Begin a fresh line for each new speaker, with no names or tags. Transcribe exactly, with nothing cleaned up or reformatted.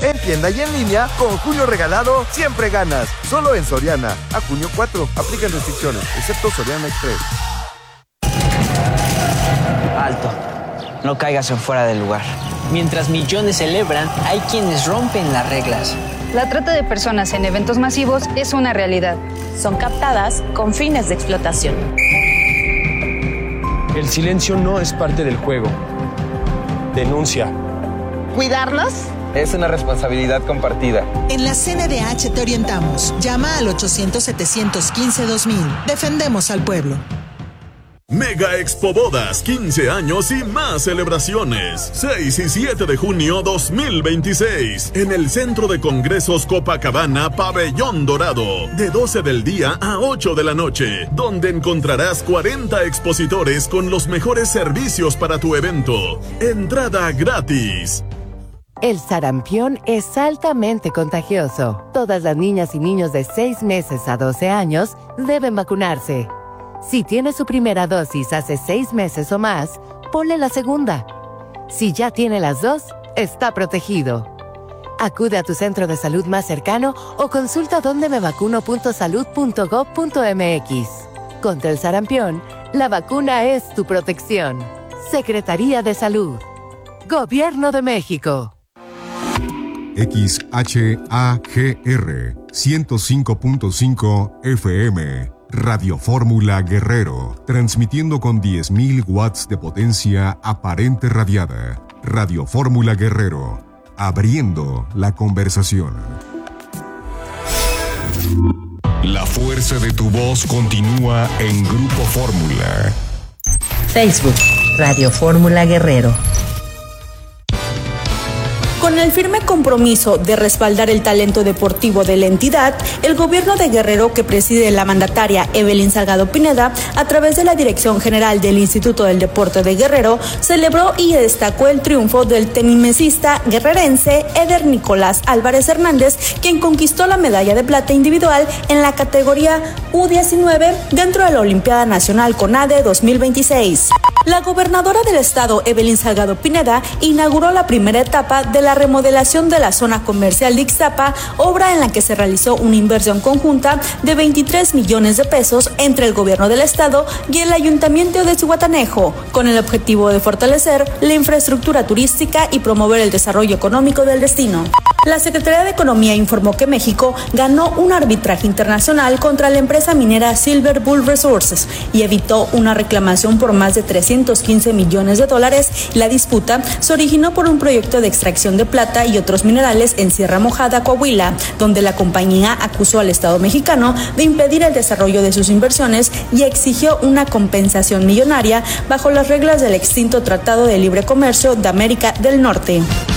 En tienda y en línea, con junio regalado, siempre ganas. Solo en Soriana. A junio cuatro. Aplican restricciones, excepto Soriana Express.
Alto. No caigas en fuera del lugar. Mientras millones celebran, hay quienes rompen las reglas.
La trata de personas en eventos masivos es una realidad.
Son captadas con fines de explotación.
El silencio no es parte del juego. Denuncia.
¿Cuidarlos?
Es una responsabilidad compartida.
En la C N D H te orientamos. Llama al ochocientos, setecientos quince, dos mil. Defendemos al pueblo.
Mega Expo Bodas, quince años y más celebraciones. seis y siete de junio dos mil veintiséis. En el Centro de Congresos Copacabana, Pabellón Dorado. De doce del día a ocho de la noche. Donde encontrarás cuarenta expositores con los mejores servicios para tu evento. Entrada gratis.
El sarampión es altamente contagioso. Todas las niñas y niños de seis meses a doce años deben vacunarse. Si tiene su primera dosis hace seis meses o más, ponle la segunda. Si ya tiene las dos, está protegido. Acude a tu centro de salud más cercano o consulta donde me vacuno punto salud punto gob punto mx. Contra el sarampión, la vacuna es tu protección. Secretaría de Salud. Gobierno de México.
X H A G R ciento cinco punto cinco F M. Radio Fórmula Guerrero, transmitiendo con diez mil watts de potencia aparente radiada. Radio Fórmula Guerrero, abriendo la conversación.
La fuerza de tu voz continúa en Grupo Fórmula.
Facebook, Radio Fórmula Guerrero.
Con el firme compromiso de respaldar el talento deportivo de la entidad, el gobierno de Guerrero, que preside la mandataria Evelyn Salgado Pineda, a través de la Dirección General del Instituto del Deporte de Guerrero, celebró y destacó el triunfo del tenisista guerrerense Eder Nicolás Álvarez Hernández, quien conquistó la medalla de plata individual en la categoría U diecinueve dentro de la Olimpiada Nacional CONADE dos mil veintiséis. La gobernadora del estado, Evelyn Salgado Pineda, inauguró la primera etapa de la remodelación de la zona comercial de Ixtapa, obra en la que se realizó una inversión conjunta de veintitrés millones de pesos entre el gobierno del estado y el ayuntamiento de Zihuatanejo, con el objetivo de fortalecer la infraestructura turística y promover el desarrollo económico del destino. La Secretaría de Economía informó que México ganó un arbitraje internacional contra la empresa minera Silver Bull Resources y evitó una reclamación por más de trescientos quince millones de dólares. La disputa se originó por un proyecto de extracción de plata y otros minerales en Sierra Mojada, Coahuila, donde la compañía acusó al Estado mexicano de impedir el desarrollo de sus inversiones y exigió una compensación millonaria bajo las reglas del extinto Tratado de Libre Comercio de América del Norte.